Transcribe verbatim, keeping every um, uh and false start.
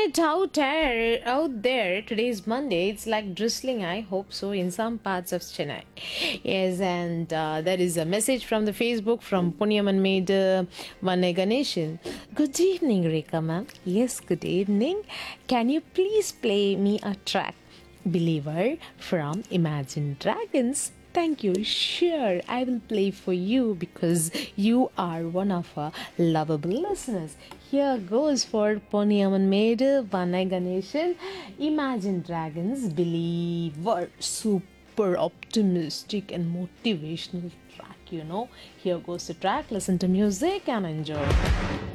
it out there, out there. Today is Monday. It's like drizzling. I hope so in some parts of Chennai. Yes, and uh, there is a message from the Facebook from Punyaman made uh, Vane Ganeshan. Good evening, Rekha ma'am. Yes, good evening. Can you please play me a track, Believer from Imagine Dragons? Thank you. Sure, I will play for you because you are one of our lovable listeners. Here goes for Ponyaman Maid, Vanai Ganeshan, Imagine Dragons, Believer. Super optimistic and motivational track, you know. Here goes the track. Listen to music and enjoy.